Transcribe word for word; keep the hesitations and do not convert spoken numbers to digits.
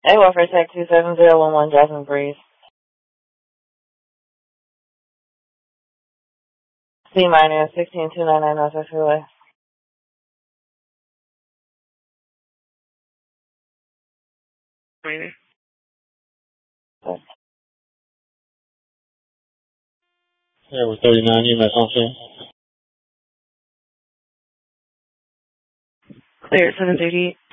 A Warfare Tech two seven zero one one, Jasmine Breeze. C minus sixteen two nine nine Northwest Freeway. Minus. Okay. Yeah, we're thirty-nine, U M S on scene. Clear at seven thirty-eight.